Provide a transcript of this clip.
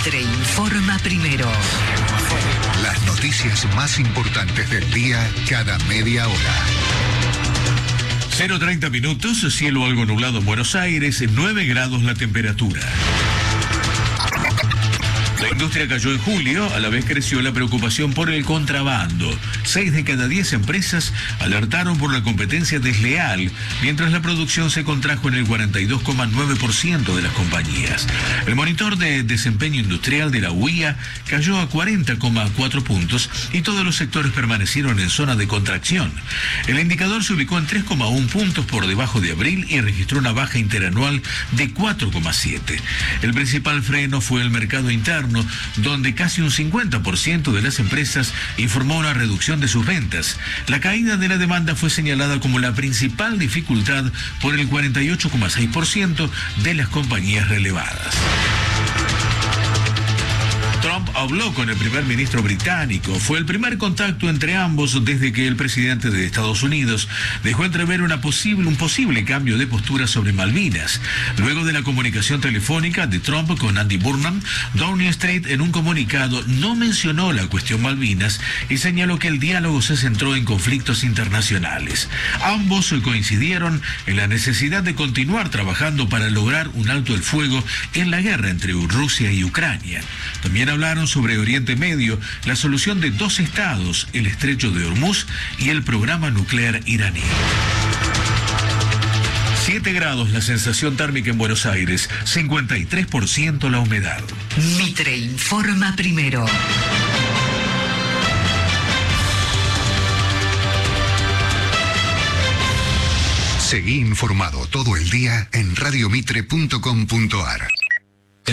Mitre informa primero. Las noticias más importantes del día cada media hora. 0:30 minutos, cielo algo nublado en Buenos Aires, 9 grados la temperatura. La industria cayó en julio, a la vez creció la preocupación por el contrabando. 6 de cada 10 empresas alertaron por la competencia desleal, mientras la producción se contrajo en el 42,9% de las compañías. El monitor de desempeño industrial de la UIA cayó a 40,4 puntos y todos los sectores permanecieron en zona de contracción. El indicador se ubicó en 3,1 puntos por debajo de abril y registró una baja interanual de 4,7. El principal freno fue el mercado interno, donde casi un 50% de las empresas informó una reducción de sus ventas. La caída de la demanda fue señalada como la principal dificultad por el 48,6% de las compañías relevadas. Trump habló con el primer ministro británico. Fue el primer contacto entre ambos desde que el presidente de Estados Unidos dejó entrever un posible cambio de postura sobre Malvinas. Luego de la comunicación telefónica de Trump con Andy Burnham, Downing Street en un comunicado no mencionó la cuestión Malvinas y señaló que el diálogo se centró en conflictos internacionales. Ambos coincidieron en la necesidad de continuar trabajando para lograr un alto el fuego en la guerra entre Rusia y Ucrania. También hablaron sobre Oriente Medio, la solución de 2 estados, el estrecho de Hormuz y el programa nuclear iraní. 7 grados la sensación térmica en Buenos Aires, 53% la humedad. Mitre informa primero. Seguí informado todo el día en radiomitre.com.ar.